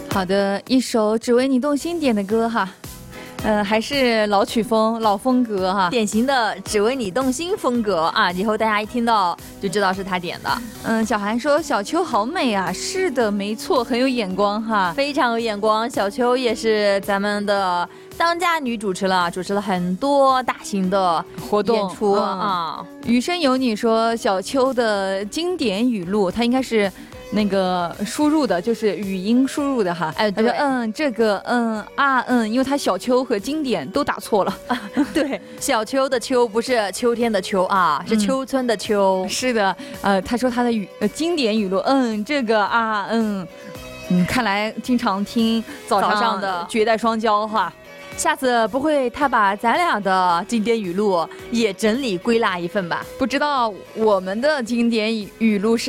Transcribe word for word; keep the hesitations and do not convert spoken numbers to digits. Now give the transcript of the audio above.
好的，一首只为你动心点的歌哈，呃，还是老曲风、老风格哈， 典型的只为你动心风格啊！以后大家一听到就知道是他点的。 嗯，小韩说小秋好美啊，是的，没错，很有眼光哈， 非常有眼光。小秋也是咱们的当家女主持了，主持了很多大型的活动演出、 嗯、 啊。 余生有你说小秋的经典语录，它应该是那个输入的，就是语音输入的哈。 哎， 他说嗯，这个嗯啊嗯，因为他小秋和经典都打错了。 啊、对，小秋的秋不是秋天的秋啊，是秋村的秋。 嗯、是的，呃，他说他的语、呃、经典语录，嗯，这个啊嗯嗯，看来经常听早上的绝代双骄哈。 下次不会他把咱俩的经典语录也整理归纳一份吧？ 不知道我们的经典语录是